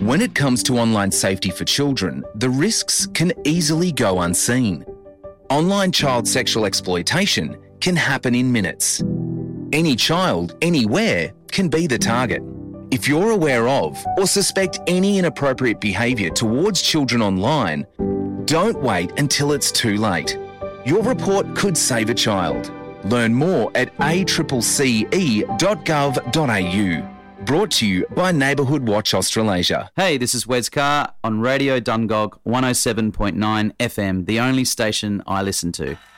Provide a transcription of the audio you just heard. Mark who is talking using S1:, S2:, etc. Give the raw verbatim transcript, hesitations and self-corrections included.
S1: When it comes to online safety for children, the risks can easily go unseen. Online child sexual exploitation can happen in minutes. Any child, anywhere, can be the target. If you're aware of or suspect any inappropriate behaviour towards children online, don't wait until it's too late. Your report could save a child. Learn more at a c c e dot gov dot a u. Brought to you by Neighbourhood Watch Australasia.
S2: Hey, this is Wes Carr on Radio Dungog one oh seven point nine F M, the only station I listen to.